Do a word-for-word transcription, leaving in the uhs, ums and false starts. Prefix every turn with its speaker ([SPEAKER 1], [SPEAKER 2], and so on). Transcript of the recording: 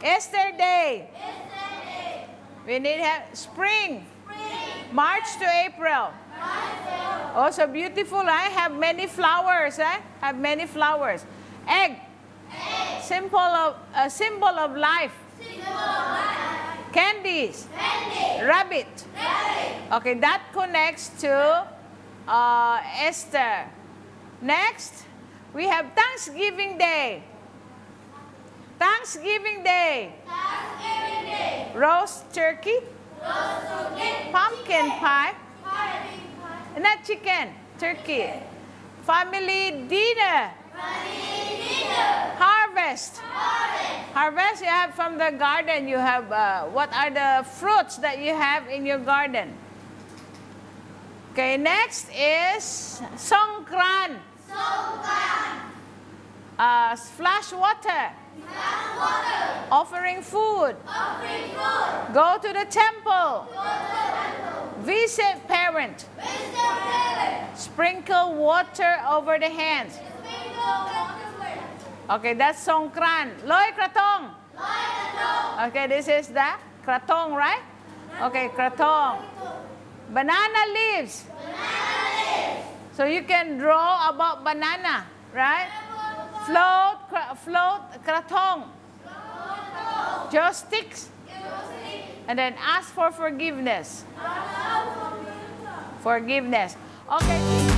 [SPEAKER 1] Easter Day.
[SPEAKER 2] Easter Day.
[SPEAKER 1] We need have spring.
[SPEAKER 2] Spring.
[SPEAKER 1] March to April.
[SPEAKER 2] March.
[SPEAKER 1] Also beautiful, I have many flowers, eh? Have many flowers. Egg.
[SPEAKER 2] Egg.
[SPEAKER 1] Symbol of a symbol of life.
[SPEAKER 2] Symbol of life.
[SPEAKER 1] Candies.
[SPEAKER 2] Candy.
[SPEAKER 1] Rabbit.
[SPEAKER 2] Rabbit.
[SPEAKER 1] Okay, that connects to uh, Esther. Next, we have Thanksgiving Day. Thanksgiving Day.
[SPEAKER 2] Thanksgiving Day.
[SPEAKER 1] Roast turkey.
[SPEAKER 2] Roast turkey.
[SPEAKER 1] Pumpkin
[SPEAKER 2] Chicken.
[SPEAKER 1] pie.
[SPEAKER 2] Pumpkin pie.
[SPEAKER 1] Not chicken, turkey. Family dinner.
[SPEAKER 2] Family dinner.
[SPEAKER 1] Harvest.
[SPEAKER 2] Harvest.
[SPEAKER 1] Harvest you have from the garden. You have, uh, what are the fruits that you have in your garden? Okay, next is Songkran.
[SPEAKER 2] Songkran.
[SPEAKER 1] Uh, splash water.
[SPEAKER 2] Splash water.
[SPEAKER 1] Offering food.
[SPEAKER 2] Offering food.
[SPEAKER 1] Go to the temple.
[SPEAKER 2] Go to the temple.
[SPEAKER 1] Visit parent.
[SPEAKER 2] Visit parent.
[SPEAKER 1] Sprinkle water over the hands.
[SPEAKER 2] Sprinkle water.
[SPEAKER 1] Okay, that's Songkran. Loy Kratong.
[SPEAKER 2] Loy Kratong.
[SPEAKER 1] Okay, this is the Kratong, right? Okay, Kratong. Banana leaves.
[SPEAKER 2] Banana leaves.
[SPEAKER 1] So you can draw about banana, right? Float, kra float, Kratong. Just sticks. And then ask for forgiveness. Forgiveness. Okay.